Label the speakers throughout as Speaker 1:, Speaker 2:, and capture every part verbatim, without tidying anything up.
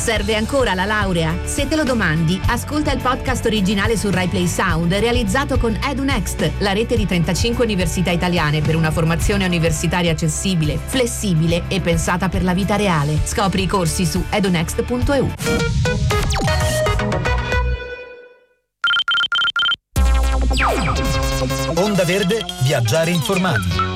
Speaker 1: Serve ancora la laurea? Se te lo domandi, ascolta il podcast originale su Rai Play Sound realizzato con EduNext, la rete di trentacinque università italiane per una formazione universitaria accessibile, flessibile e pensata per la vita reale. Scopri i corsi su edunext punto e u.
Speaker 2: Onda Verde, viaggiare informati.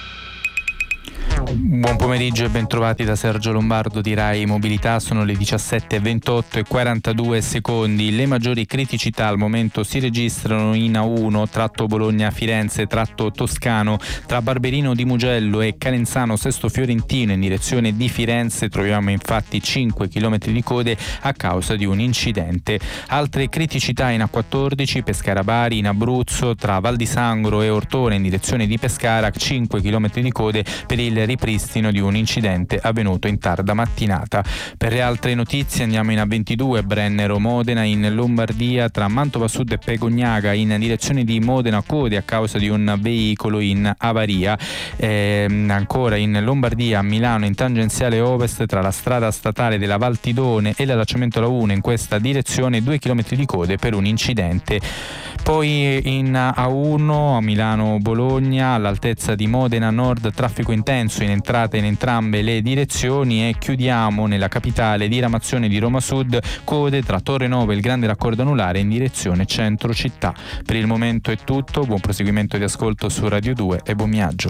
Speaker 3: Buon pomeriggio e bentrovati da Sergio Lombardo di Rai Mobilità. Sono le diciassette e ventotto e quarantadue secondi. Le maggiori criticità al momento si registrano in A uno, tratto Bologna-Firenze, tratto Toscano, tra Barberino di Mugello e Calenzano Sesto Fiorentino in direzione di Firenze. Troviamo infatti cinque chilometri di code a causa di un incidente. Altre criticità in A quattordici, Pescara-Bari in Abruzzo, tra Val di Sangro e Ortona in direzione di Pescara, cinque chilometri di code per il ripristino di un incidente avvenuto in tarda mattinata. Per le altre notizie andiamo in A ventidue, Brennero-Modena in Lombardia, tra Mantova Sud e Pegognaga in direzione di Modena, code a causa di un veicolo in avaria. E ancora in Lombardia, a Milano in tangenziale ovest tra la strada statale della Valtidone e l'allacciamento alla uno in questa direzione, due chilometri di code per un incidente. Poi in A uno a Milano-Bologna all'altezza di Modena Nord, traffico intenso in entrata in entrambe le direzioni, e chiudiamo nella capitale diramazione di Roma Sud, code tra Torre Nova e il Grande Raccordo Anulare in direzione centro città. Per il momento è tutto, buon proseguimento di ascolto su Radio due e buon viaggio.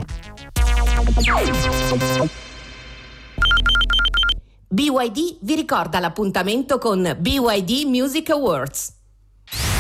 Speaker 1: B Y D vi ricorda l'appuntamento con B Y D Music Awards.